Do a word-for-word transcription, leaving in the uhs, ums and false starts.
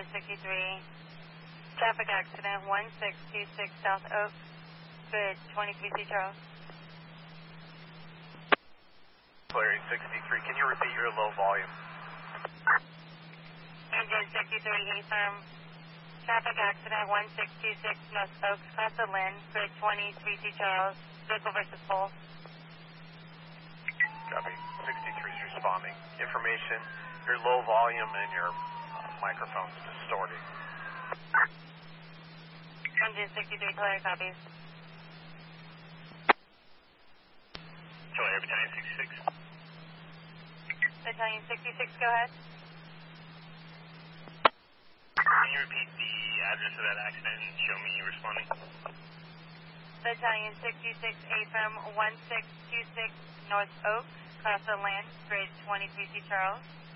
sixty-three. Traffic accident one six two six South Oak, grid twenty-three C Charles. Larry sixty-three, can you repeat your low volume? Engine sixty-three, affirm. Traffic accident one six two six North Oaks, Casa Lynn, grid twenty-three C Charles. Vehicle versus pole. Copy. sixty-three is responding. Information, your low volume and your uh, microphone's distorting. Engine sixty-three, clear, copies. Joy Air Battalion sixty-six. Battalion sixty-six, go ahead. Can you repeat the address of that accident and show me you responding? Battalion sixty-six, affirm one six two six North Oaks, Casa Lynn, grid twenty-three C Charles.